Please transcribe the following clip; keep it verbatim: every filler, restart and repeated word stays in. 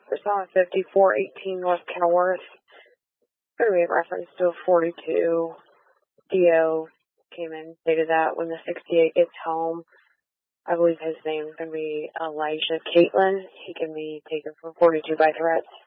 Persona fifty-four eighteen North Kenilworth. Going to be in reference to a forty-two. D O came in, stated that when the sixty-eight gets home, I believe his name is going to be Elijah Caitlin. He can be taken for forty-two by threats.